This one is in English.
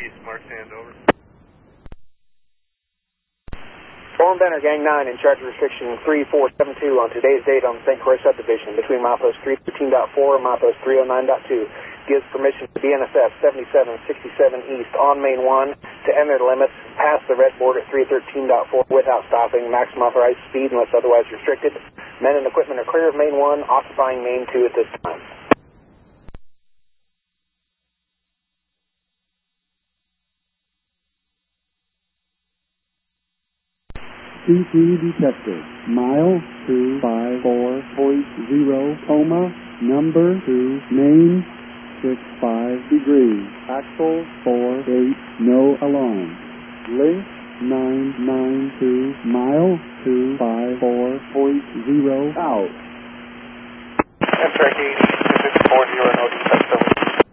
East, Mark Sand, over. Storm Benner, Gang 9, in charge of restriction 3472 on today's date on the St. Croix subdivision between milepost 313.4 and milepost 309.2. Gives permission to BNSF 7767 East on Main 1 to enter the limits past the red board at 313.4 without stopping. Maximum authorized speed unless otherwise restricted. Men and equipment are clear of Main 1, occupying Main 2 at this time. C3 detected. Mile 254.0, coma, number 2, main, 65 degrees. Axle 48, no alarm. Link 992, mile 254.0, out. Amtrak 80, 240, no defect,